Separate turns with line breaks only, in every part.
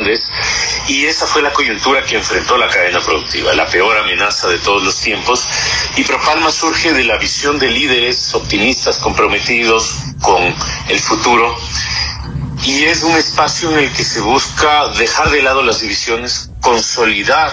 grandes, y esa fue la coyuntura que enfrentó la cadena productiva, la peor amenaza de todos los tiempos. Y Propalma surge de la visión de líderes optimistas comprometidos con el futuro, y es un espacio en el que se busca dejar de lado las divisiones, consolidar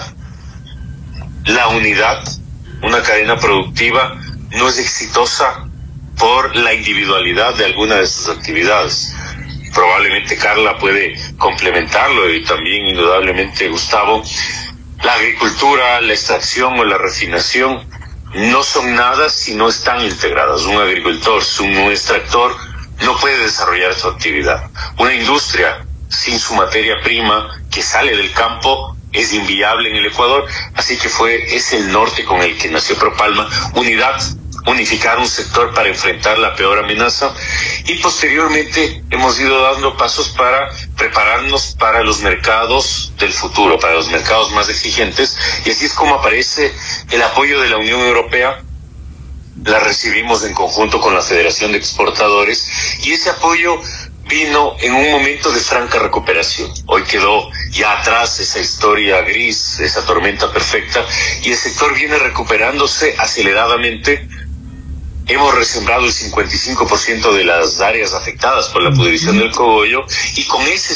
la unidad. Una cadena productiva no es exitosa por la individualidad de alguna de sus actividades. Probablemente Carla puede complementarlo, y también indudablemente Gustavo. La agricultura, la extracción o la refinación no son nada si no están integradas. Un agricultor, un extractor, no puede desarrollar su actividad. Una industria sin su materia prima que sale del campo es inviable en el Ecuador, así que es el norte con el que nació Propalma: unidad, unificar un sector para enfrentar la peor amenaza, y posteriormente hemos ido dando pasos para prepararnos para los mercados del futuro, para los mercados más exigentes, y así es como aparece el apoyo de la Unión Europea. La recibimos en conjunto con la Federación de Exportadores, y ese apoyo vino en un momento de franca recuperación. Hoy quedó ya atrás esa historia gris, esa tormenta perfecta, y el sector viene recuperándose aceleradamente. Hemos resembrado el 55% de las áreas afectadas por la pudrición del cogollo, y con ese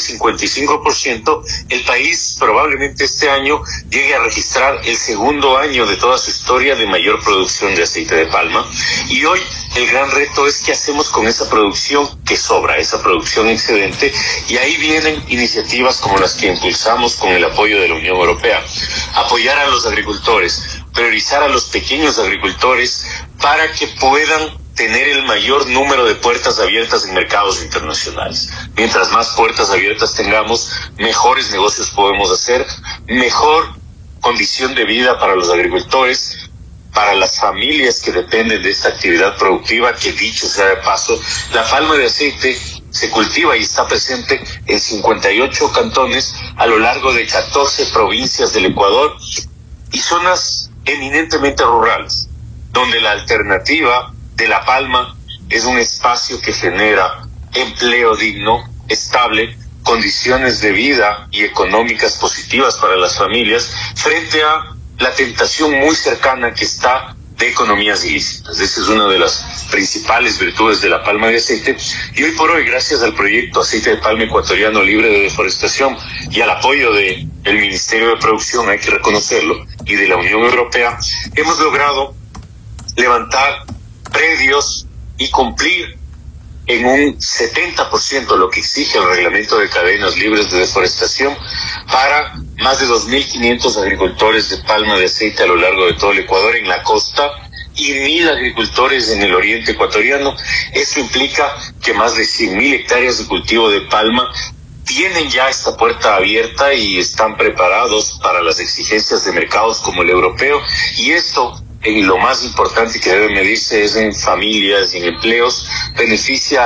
55% el país probablemente este año llegue a registrar el segundo año de toda su historia de mayor producción de aceite de palma. Y hoy el gran reto es qué hacemos con esa producción que sobra, esa producción excedente, y ahí vienen iniciativas como las que impulsamos con el apoyo de la Unión Europea. Apoyar a los agricultores, priorizar a los pequeños agricultores para que puedan tener el mayor número de puertas abiertas en mercados internacionales. Mientras más puertas abiertas tengamos, mejores negocios podemos hacer, mejor condición de vida para los agricultores, para las familias que dependen de esta actividad productiva, que dicho sea de paso, la palma de aceite se cultiva y está presente en 58 cantones a lo largo de 14 provincias del Ecuador y zonas eminentemente rurales, donde la alternativa de la palma es un espacio que genera empleo digno, estable, condiciones de vida y económicas positivas para las familias, frente a la tentación muy cercana que está de economías ilícitas. Esa es una de las principales virtudes de la palma de aceite, y hoy por hoy, gracias al proyecto Aceite de Palma Ecuatoriano Libre de Deforestación y al apoyo del Ministerio de Producción, hay que reconocerlo, y de la Unión Europea, hemos logrado levantar predios y cumplir en un 70% lo que exige el reglamento de cadenas libres de deforestación para más de 2.500 agricultores de palma de aceite a lo largo de todo el Ecuador en la costa y 1.000 agricultores en el oriente ecuatoriano. Esto implica que más de 100.000 hectáreas de cultivo de palma tienen ya esta puerta abierta y están preparados para las exigencias de mercados como el europeo, y esto, en lo más importante que debe medirse, es en familias y en empleos, beneficia a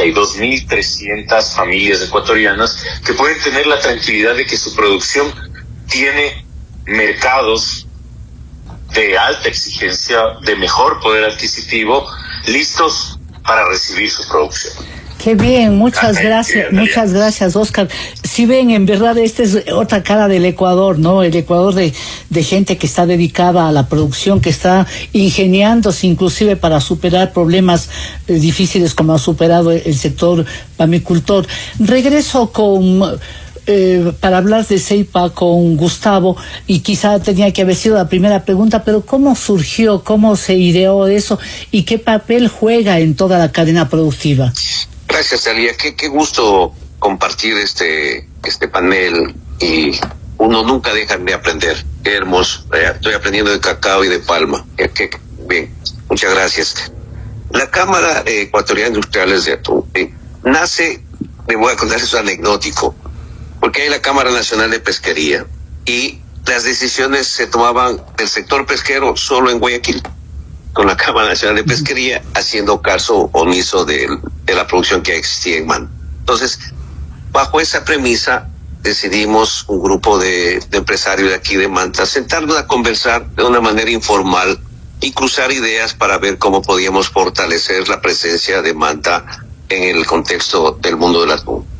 62.300 familias ecuatorianas que pueden tener la tranquilidad de que su producción tiene mercados de alta exigencia, de mejor poder adquisitivo, listos para recibir su producción.
Qué bien, muchas gracias, Oscar. Si ven, en verdad, esta es otra cara del Ecuador, ¿no? El Ecuador de gente que está dedicada a la producción, que está ingeniándose inclusive para superar problemas difíciles como ha superado el sector palmicultor. Regreso para hablar de CEIPA con Gustavo, y quizá tenía que haber sido la primera pregunta, pero ¿cómo surgió, cómo se ideó eso y qué papel juega en toda la cadena productiva?
Gracias, Talía. Qué gusto compartir este panel, y uno nunca deja de aprender. Qué hermoso. Estoy aprendiendo de cacao y de palma. Bien, muchas gracias. La Cámara Ecuatoriana de Industriales de Atún nace, me voy a contar, eso es anecdótico, porque hay la Cámara Nacional de Pesquería y las decisiones se tomaban del sector pesquero solo en Guayaquil, con la Cámara Nacional de Pesquería haciendo caso omiso de la producción que existía en Manta. Entonces, bajo esa premisa, decidimos un grupo de empresarios de aquí de Manta sentarnos a conversar de una manera informal y cruzar ideas para ver cómo podíamos fortalecer la presencia de Manta en el contexto del mundo del atún.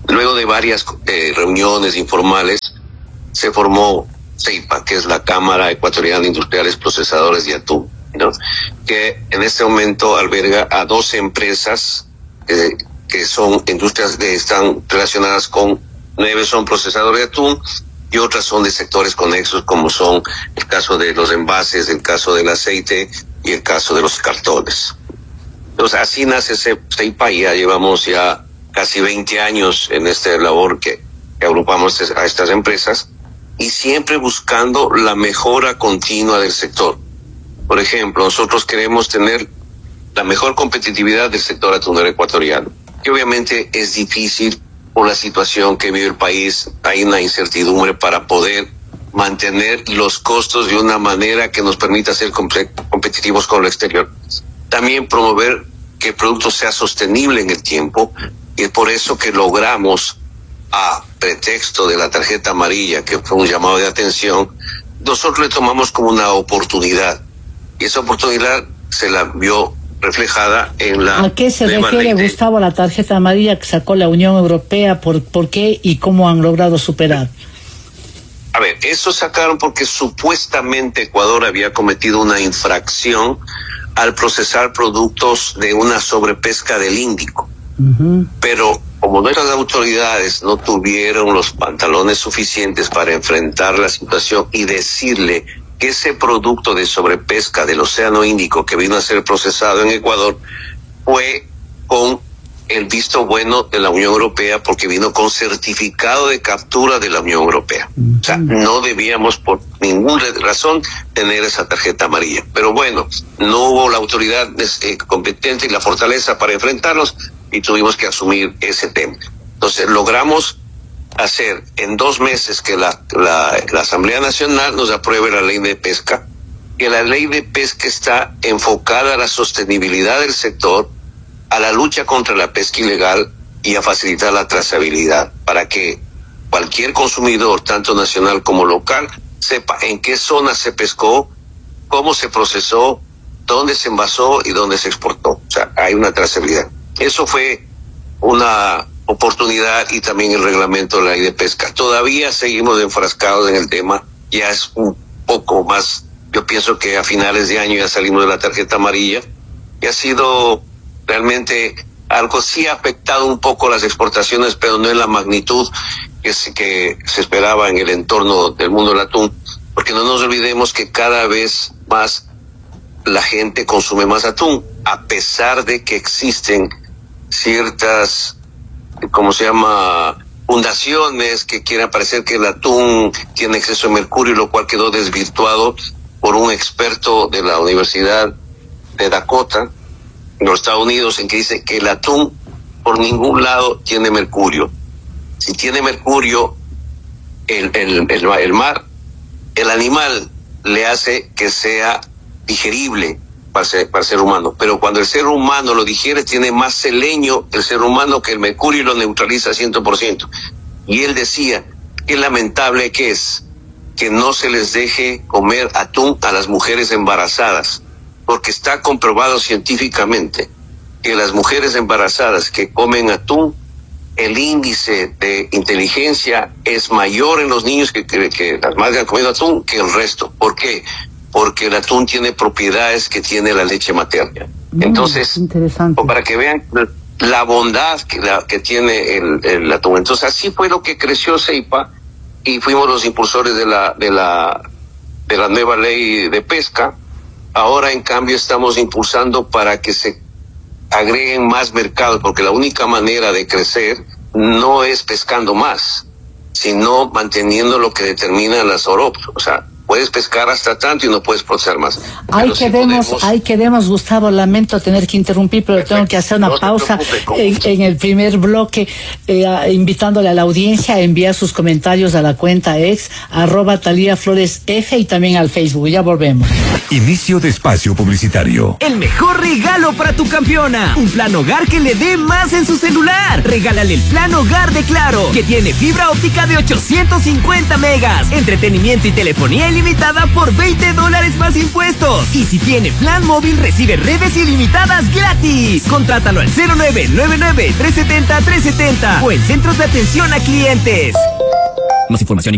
luego de varias reuniones informales, se formó CEIPA, que es la Cámara Ecuatoriana de Industriales Procesadores de Atún, ¿no? Que en este momento alberga a 12 empresas que son industrias que están relacionadas con 9 son procesadores de atún y otras son de sectores conexos, como son el caso de los envases, el caso del aceite y el caso de los cartones. Entonces así nace CEIPA y ya llevamos ya casi 20 años en esta labor que agrupamos a estas empresas y siempre buscando la mejora continua del sector. Por ejemplo, nosotros queremos tener la mejor competitividad del sector atunero ecuatoriano, que obviamente es difícil por la situación que vive el país. Hay una incertidumbre para poder mantener los costos de una manera que nos permita ser competitivos con el exterior. También promover que el producto sea sostenible en el tiempo, y es por eso que logramos, a pretexto de la tarjeta amarilla, que fue un llamado de atención, nosotros le tomamos como una oportunidad, y esa oportunidad se la vio reflejada en la...
¿A qué se refiere, Gustavo, la tarjeta amarilla que sacó la Unión Europea? ¿Por qué y cómo han logrado superar?
A ver, eso sacaron porque supuestamente Ecuador había cometido una infracción al procesar productos de una sobrepesca del Índico. Pero como nuestras autoridades no tuvieron los pantalones suficientes para enfrentar la situación y decirle que ese producto de sobrepesca del Océano Índico que vino a ser procesado en Ecuador fue con el visto bueno de la Unión Europea, porque vino con certificado de captura de la Unión Europea. O sea, no debíamos por ninguna razón tener esa tarjeta amarilla. Pero bueno, no hubo la autoridad competente y la fortaleza para enfrentarnos y tuvimos que asumir ese tema. Entonces logramos hacer en 2 meses que la Asamblea Nacional nos apruebe la ley de pesca, que la ley de pesca está enfocada a la sostenibilidad del sector, a la lucha contra la pesca ilegal y a facilitar la trazabilidad, para que cualquier consumidor, tanto nacional como local, sepa en qué zona se pescó, cómo se procesó, dónde se envasó y dónde se exportó. O sea, hay una trazabilidad. Eso fue una oportunidad, y también el reglamento de la ley de pesca. Todavía seguimos enfrascados en el tema, ya es un poco más, yo pienso que a finales de año ya salimos de la tarjeta amarilla, y ha sido realmente algo, sí ha afectado un poco las exportaciones, pero no en la magnitud que se esperaba en el entorno del mundo del atún, porque no nos olvidemos que cada vez más la gente consume más atún, a pesar de que existen ciertas, ¿cómo se llama?, fundaciones que quieren parecer que el atún tiene exceso de mercurio, lo cual quedó desvirtuado por un experto de la Universidad de Dakota, en los Estados Unidos, en que dice que el atún por ningún lado tiene mercurio. Si tiene mercurio el mar, el animal le hace que sea digerible para el ser humano, pero cuando el ser humano lo digiere, tiene más selenio el ser humano que el mercurio, y lo neutraliza 100%. Y él decía, qué lamentable que es que no se les deje comer atún a las mujeres embarazadas, porque está comprobado científicamente que las mujeres embarazadas que comen atún, el índice de inteligencia es mayor en los niños que las madres han comido atún que el resto. ¿Por qué? Porque el atún tiene propiedades que tiene la leche materna. Entonces, para que vean la bondad que tiene el atún. Entonces, así fue lo que creció CEIPA, y fuimos los impulsores de la nueva ley de pesca. Ahora, en cambio, estamos impulsando para que se agreguen más mercados, porque la única manera de crecer no es pescando más, sino manteniendo lo que determinan las OROP. O sea, puedes pescar hasta tanto y no puedes procesar más.
Ahí quedemos, Gustavo, lamento tener que interrumpir, pero tengo que hacer una pausa en el primer bloque, invitándole a la audiencia a enviar sus comentarios a la cuenta @TaliaFloresF y también al Facebook. Ya volvemos.
Inicio de espacio publicitario.
El mejor regalo para tu campeona. Un plan hogar que le dé más en su celular. Regálale el plan hogar de Claro, que tiene fibra óptica de 850 megas, entretenimiento y telefonía ilimitada por $20 más impuestos. Y si tiene plan móvil, recibe redes ilimitadas gratis. Contrátalo al 0999-370-370 o en centros de atención a clientes. Más información y